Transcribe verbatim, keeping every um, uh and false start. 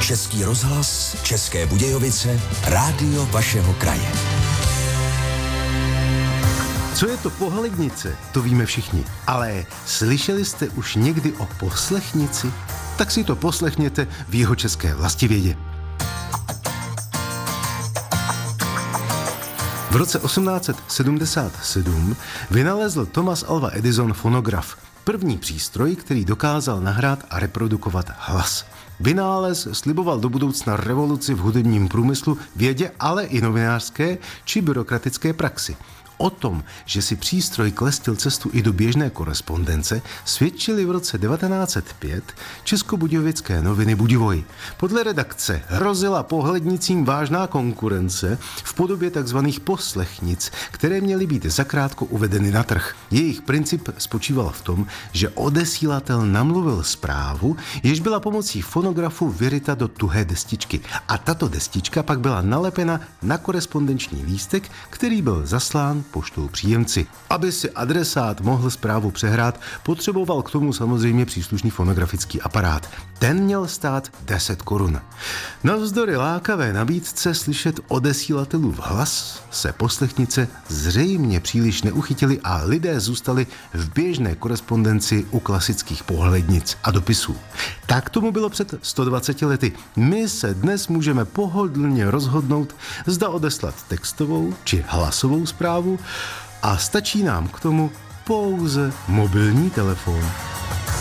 Český rozhlas, České Budějovice, rádio vašeho kraje. Co je to pohlednice, to víme všichni. Ale slyšeli jste už někdy o poslechnici? Tak si to poslechněte v jihočeské vlastivědě. V roce osmnáct set sedmdesát sedm vynalezl Thomas Alva Edison fonograf. První přístroj, který dokázal nahrát a reprodukovat hlas. Vynález sliboval do budoucna revoluci v hudebním průmyslu, vědě, ale i novinářské či byrokratické praxi. O tom, že si přístroj klestil cestu i do běžné korespondence, svědčili v roce devatenáct set pět českobudějovické noviny Budivoj. Podle redakce hrozila pohlednicím vážná konkurence v podobě tzv. Poslechnic, které měly být zakrátko uvedeny na trh. Jejich princip spočíval v tom, že odesílatel namluvil zprávu, jež byla pomocí fonografu vyryta do tuhé destičky. A tato destička pak byla nalepena na korespondenční lístek, který byl zaslán poštou příjemci. Aby si adresát mohl zprávu přehrát, potřeboval k tomu samozřejmě příslušný fonografický aparát. Ten měl stát deset korun. Navzdory lákavé nabídce slyšet odesílatelův hlas se poslechnice zřejmě příliš neuchytili a lidé zůstali v běžné korespondenci u klasických pohlednic a dopisů. Tak tomu bylo před sto dvaceti lety. My se dnes můžeme pohodlně rozhodnout, zda odeslat textovou či hlasovou zprávu, a stačí nám k tomu pouze mobilní telefon.